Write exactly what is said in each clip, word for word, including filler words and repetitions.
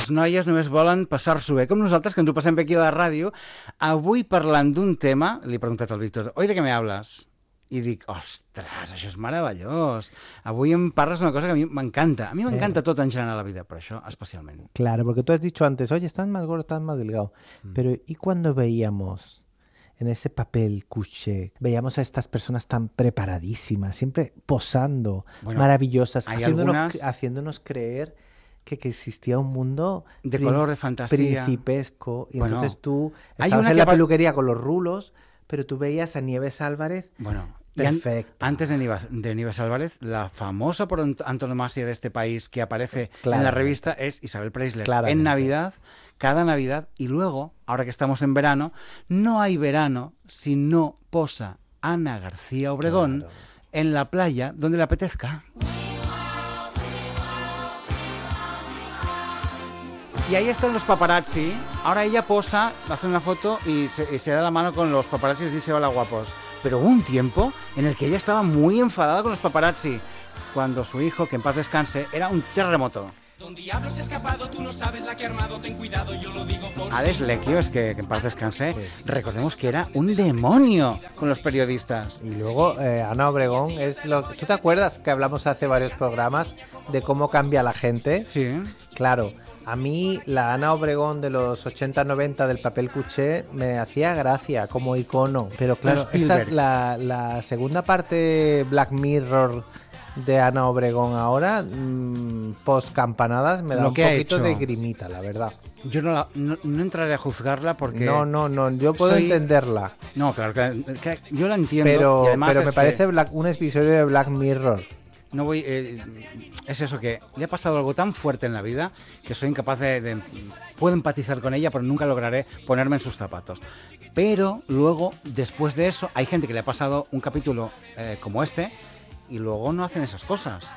les noies només volen passar-s'ho bé, com nosaltres, que ens ho passem bé aquí a la ràdio. Avui parlant d'un tema, li he preguntat al Víctor, oi, de què me hablas? I dic, ostres, això és meravellós. Avui em parles d'una cosa que a mi m'encanta. A mi m'encanta eh. tot en general a la vida, però això especialment. Claro, porque tú has dicho antes, oye, estás más gordo, estás más delgado. Mm. Pero ¿y cuando veíamos en ese papel couché, veíamos a estas personas tan preparadísimas, siempre posando, bueno, maravillosas, haciéndonos, algunas... haciéndonos creer que, que existía un mundo de prin- color, de fantasía, principesco? Y bueno, entonces tú hay estabas una en la pa- peluquería con los rulos, pero tú veías a Nieves Álvarez. Bueno, perfecto. An- antes de Nieves, de Nieves Álvarez, la famosa por antonomasia de este país que aparece claro. en la revista es Isabel Preisler. Claramente. En Navidad, cada Navidad, y luego, ahora que estamos en verano, no hay verano si no posa Ana García Obregón claro. en la playa donde le apetezca. Y ahí están los paparazzi. Ahora ella posa, hace una foto y se, y se da la mano con los paparazzi y les dice hola guapos. Pero hubo un tiempo en el que ella estaba muy enfadada con los paparazzi, cuando su hijo, que en paz descanse, era un terremoto. Don Diablo se ha escapado, tú no sabes la que ha armado, ten cuidado, yo lo digo por Alex Lecchio, es que, que en paz descanse, pues, recordemos que era un demonio con los periodistas. Y luego eh, Ana Obregón es lo... ¿Tú te acuerdas que hablamos hace varios programas de cómo cambia la gente? Sí. Claro. A mí la Ana Obregón de los ochenta noventa del papel couché me hacía gracia como icono. Pero claro, esta, la, la segunda parte Black Mirror de Ana Obregón ahora, mmm, post campanadas, me da Lo un poquito de grimita, la verdad. Yo no, la, no, no entraré a juzgarla porque... No, no, no, yo puedo soy... entenderla. No, claro, que, que yo la entiendo. Pero, y además pero es me parece que... Black, un episodio de Black Mirror. No voy, eh, es eso, que le ha pasado algo tan fuerte en la vida que soy incapaz de, de... Puedo empatizar con ella, pero nunca lograré ponerme en sus zapatos. Pero luego, después de eso, hay gente que le ha pasado un capítulo eh, como este y luego no hacen esas cosas.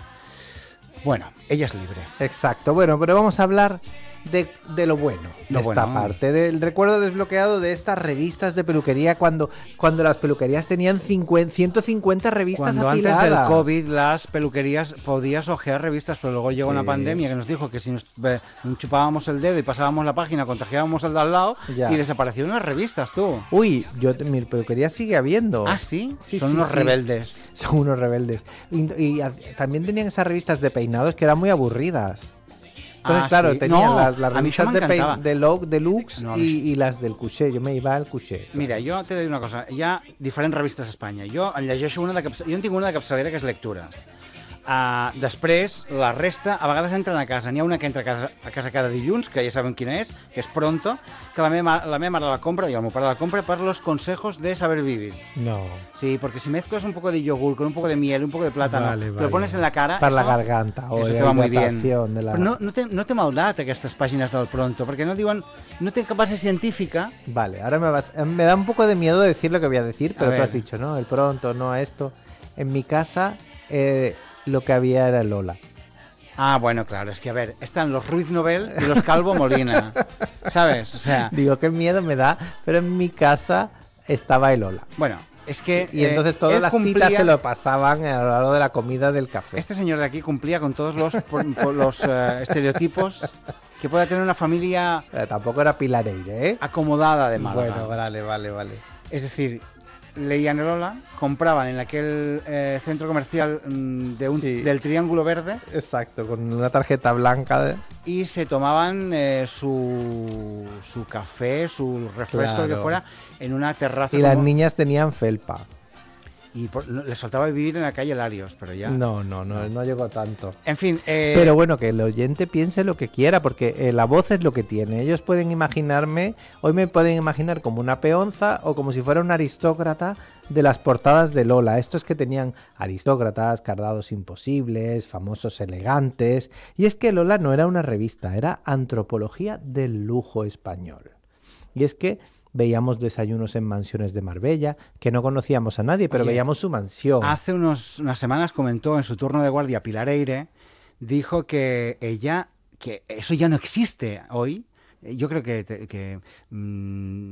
Bueno, ella es libre. Exacto, bueno, pero vamos a hablar de, de lo bueno, de lo esta bueno. parte, del recuerdo desbloqueado de estas revistas de peluquería cuando, cuando las peluquerías tenían cincuenta, ciento cincuenta revistas cuando apiladas. Antes del COVID las peluquerías podías ojear revistas, pero luego llegó sí. una pandemia que nos dijo que si nos eh, chupábamos el dedo y pasábamos la página, contagiábamos el de al lado ya. y desaparecieron las revistas, tú. Uy, yo mi peluquería sigue habiendo. ¿Ah, sí? sí Son sí, unos sí. rebeldes. Son unos rebeldes. Y, y a, también tenían esas revistas de peinados que eran muy aburridas. Entonces, ah, claro, sí. tenían no, las, las revistas de, pein, de, Log, de Lux no, y, y las del Couché. Yo me iba al Couché. Mira, jo t'he de dir una cosa. Hi ha diferents revistes a Espanya. Jo en llegeixo una de capçalera. Jo en tinc una de capçalera que és Lectures. Uh, després, la resta, a vegades entren a casa. N'hi ha una que entra a casa, a casa cada dilluns, que ja sabem quina és, que és Pronto, que la meva, la meva mare la compra, i el meu pare la compra, per los consejos de saber vivir. No. Sí, porque si mezclas un poco de yogur con un poco de miel, un poco de plátano, vale, te vale. lo pones en la cara... Per eso, la garganta. O eso te va muy bien. De la... Però no, no, té, no té maldat aquestes pàgines del Pronto, perquè no diuen... No té cap base científica. Vale, ahora me vas... Me da un poco de miedo decir lo que voy a decir, pero a tú ver. has dicho, ¿no? El Pronto, no a esto. En mi casa... Eh, lo que había era Lola. Ah, bueno, claro, es que a ver, están los Ruiz Nobel y los Calvo Molina, ¿sabes? O sea... Digo, qué miedo me da, pero en mi casa estaba el Lola. Bueno, es que... Y entonces eh, todas las cumplía... titas se lo pasaban a lo largo de la comida del café. Este señor de aquí cumplía con todos los, por, por los uh, estereotipos que pueda tener una familia... Pero tampoco era Pilareire, ¿eh? Acomodada de Málaga. Bueno, vale, vale, vale. Es decir... leían el Lola, compraban en aquel eh, centro comercial mmm, de un, sí. del Triángulo Verde. Exacto, con una tarjeta blanca. De... Y se tomaban eh, su, su café, su refresco, claro. lo que fuera, en una terraza. Y como... las niñas tenían felpa. Y por, les faltaba vivir en la calle Larios, pero ya... No, no, no, no llegó tanto. En fin... Eh... Pero bueno, que el oyente piense lo que quiera, porque eh, la voz es lo que tiene. Ellos pueden imaginarme, hoy me pueden imaginar como una peonza o como si fuera un aristócrata de las portadas de Lola. Estos que tenían aristócratas, cardados imposibles, famosos elegantes. Y es que Lola no era una revista, era antropología del lujo español. Y es que... veíamos desayunos en mansiones de Marbella, que no conocíamos a nadie, pero Oye, veíamos su mansión. Hace unos, unas semanas comentó en su turno de guardia Pilareire, dijo que ella, que eso ya no existe hoy. Yo creo que, que mmm,